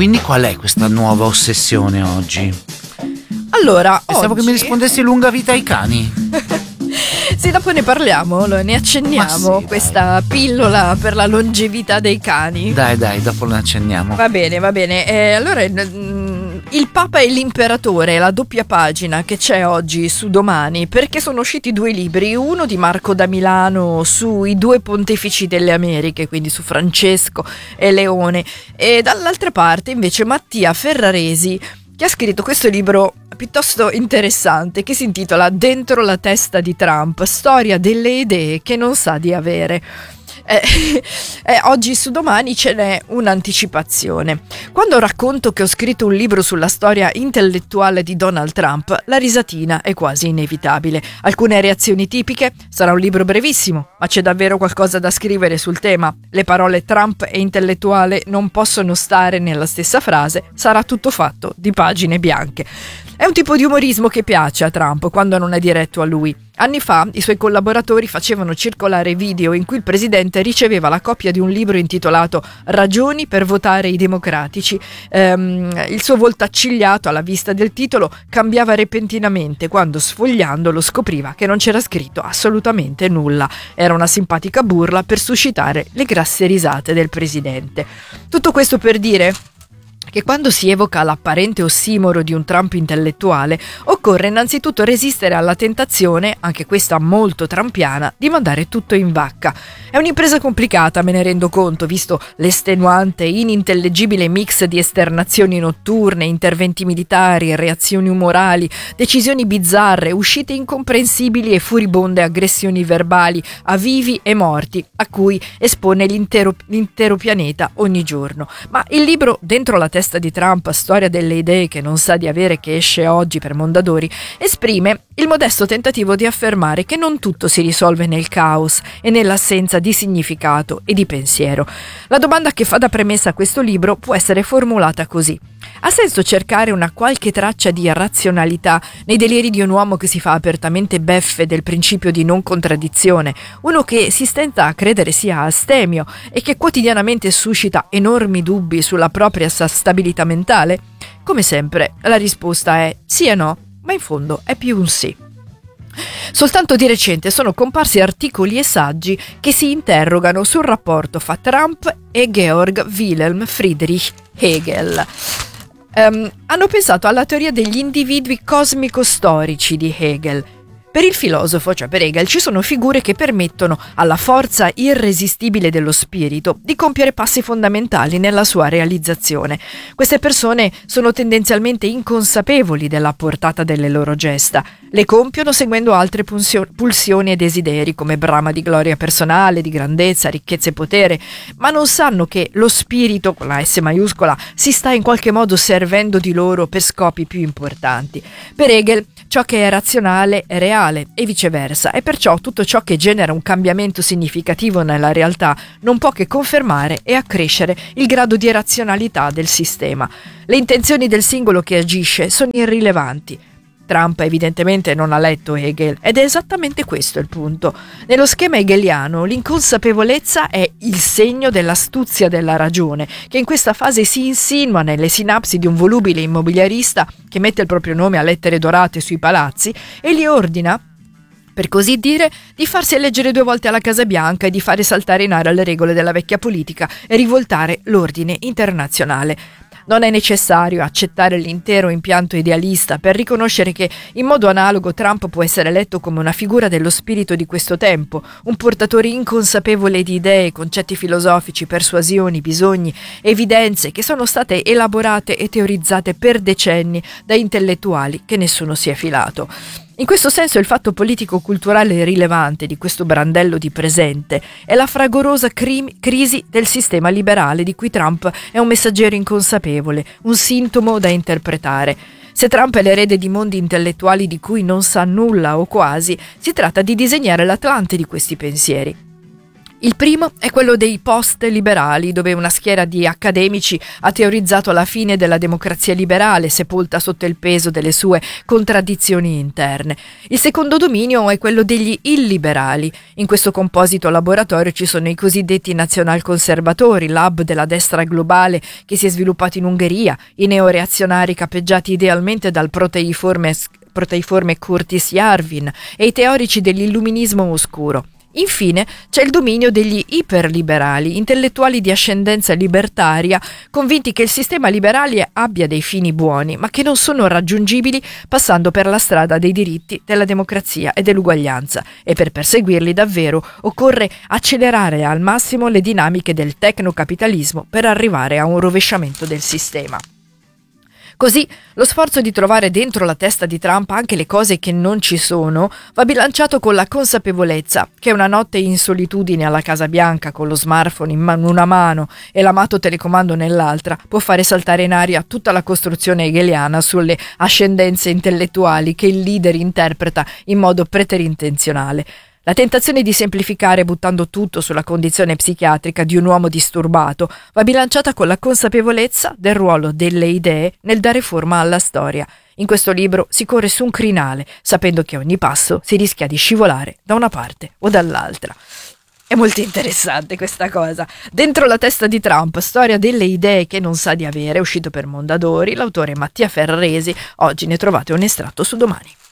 quindi qual è questa nuova ossessione oggi? Allora, Pensavo che mi rispondessi lunga vita ai cani. Sì, dopo ne parliamo, ne accenniamo, sì, questa pillola per la longevità dei cani. Dai, dopo lo accenniamo. Va bene. Allora, il Papa e l'Imperatore, la doppia pagina che c'è oggi su Domani, perché sono usciti 2 libri, uno di Marco da Milano sui 2 pontefici delle Americhe, quindi su Francesco e Leone, e dall'altra parte invece Mattia Ferraresi, che ha scritto questo libro piuttosto interessante che si intitola Dentro la testa di Trump, storia delle idee che non sa di avere. Oggi su Domani ce n'è un'anticipazione. Quando racconto che ho scritto un libro sulla storia intellettuale di Donald Trump, la risatina è quasi inevitabile. Alcune reazioni tipiche: sarà un libro brevissimo, ma c'è davvero qualcosa da scrivere sul tema. Le parole Trump e intellettuale non possono stare nella stessa frase, sarà tutto fatto di pagine bianche. È un tipo di umorismo che piace a Trump quando non è diretto a lui. Anni fa i suoi collaboratori facevano circolare video in cui il presidente riceveva la copia di un libro intitolato Ragioni per votare i democratici. Il suo volto accigliato alla vista del titolo cambiava repentinamente quando, sfogliandolo, scopriva che non c'era scritto assolutamente nulla. Era una simpatica burla per suscitare le grasse risate del presidente. Tutto questo per dire che quando si evoca l'apparente ossimoro di un Trump intellettuale, occorre innanzitutto resistere alla tentazione, anche questa molto trampiana, di mandare tutto in vacca. È un'impresa complicata, me ne rendo conto, visto l'estenuante, inintellegibile mix di esternazioni notturne, interventi militari, reazioni umorali, decisioni bizzarre, uscite incomprensibili e furibonde aggressioni verbali a vivi e morti, a cui espone l'intero pianeta ogni giorno. Ma il libro Dentro la testa di Trump, storia delle idee che non sa di avere, che esce oggi per Mondadori, esprime il modesto tentativo di affermare che non tutto si risolve nel caos e nell'assenza di significato e di pensiero. La domanda che fa da premessa a questo libro può essere formulata così: ha senso cercare una qualche traccia di razionalità nei deleri di un uomo che si fa apertamente beffe del principio di non contraddizione, uno che si stenta a credere sia astemio e che quotidianamente suscita enormi dubbi sulla propria stabilità mentale? Come sempre, la risposta è sì e no, ma in fondo è più un sì. Soltanto di recente sono comparsi articoli e saggi che si interrogano sul rapporto fra Trump e Georg Wilhelm Friedrich Hegel. Hanno pensato alla teoria degli individui cosmico-storici di Hegel. Per il filosofo, cioè per Hegel, ci sono figure che permettono alla forza irresistibile dello spirito di compiere passi fondamentali nella sua realizzazione. Queste persone sono tendenzialmente inconsapevoli della portata delle loro gesta. Le compiono seguendo altre pulsioni e desideri, come brama di gloria personale, di grandezza, ricchezza e potere, ma non sanno che lo spirito, con la S maiuscola, si sta in qualche modo servendo di loro per scopi più importanti. Per Hegel, ciò che è razionale è reale e viceversa, e perciò tutto ciò che genera un cambiamento significativo nella realtà non può che confermare e accrescere il grado di razionalità del sistema. Le intenzioni del singolo che agisce sono irrilevanti. Trump evidentemente non ha letto Hegel ed è esattamente questo il punto. Nello schema hegeliano l'inconsapevolezza è il segno dell'astuzia della ragione, che in questa fase si insinua nelle sinapsi di un volubile immobiliarista che mette il proprio nome a lettere dorate sui palazzi e gli ordina, per così dire, di farsi eleggere 2 volte alla Casa Bianca e di fare saltare in aria le regole della vecchia politica e rivoltare l'ordine internazionale. Non è necessario accettare l'intero impianto idealista per riconoscere che in modo analogo Trump può essere letto come una figura dello spirito di questo tempo, un portatore inconsapevole di idee, concetti filosofici, persuasioni, bisogni, evidenze che sono state elaborate e teorizzate per decenni da intellettuali che nessuno si è filato. In questo senso il fatto politico-culturale rilevante di questo brandello di presente è la fragorosa crisi del sistema liberale di cui Trump è un messaggero inconsapevole, un sintomo da interpretare. Se Trump è l'erede di mondi intellettuali di cui non sa nulla o quasi, si tratta di disegnare l'Atlante di questi pensieri. Il primo è quello dei post-liberali, dove una schiera di accademici ha teorizzato la fine della democrazia liberale, sepolta sotto il peso delle sue contraddizioni interne. Il secondo dominio è quello degli illiberali. In questo composito laboratorio ci sono i cosiddetti nazionalconservatori, l'hub della destra globale che si è sviluppato in Ungheria, i neoreazionari capeggiati idealmente dal proteiforme Curtis Yarvin e i teorici dell'illuminismo oscuro. Infine c'è il dominio degli iperliberali, intellettuali di ascendenza libertaria, convinti che il sistema liberale abbia dei fini buoni, ma che non sono raggiungibili passando per la strada dei diritti, della democrazia e dell'uguaglianza, e per perseguirli davvero occorre accelerare al massimo le dinamiche del tecnocapitalismo per arrivare a un rovesciamento del sistema. Così lo sforzo di trovare dentro la testa di Trump anche le cose che non ci sono va bilanciato con la consapevolezza che una notte in solitudine alla Casa Bianca con lo smartphone in una mano e l'amato telecomando nell'altra può fare saltare in aria tutta la costruzione hegeliana sulle ascendenze intellettuali che il leader interpreta in modo preterintenzionale. La tentazione di semplificare buttando tutto sulla condizione psichiatrica di un uomo disturbato va bilanciata con la consapevolezza del ruolo delle idee nel dare forma alla storia. In questo libro si corre su un crinale, sapendo che a ogni passo si rischia di scivolare da una parte o dall'altra. È molto interessante questa cosa. Dentro la testa di Trump, storia delle idee che non sa di avere, uscito per Mondadori, l'autore Mattia Ferraresi. Oggi ne trovate un estratto su Domani.